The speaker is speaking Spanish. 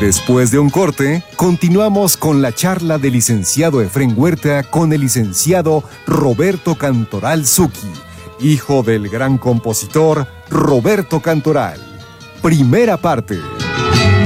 Después de un corte, continuamos con la charla del licenciado Efrén Huerta con el licenciado Roberto Cantoral Zucchi, hijo del gran compositor Roberto Cantoral. Primera parte.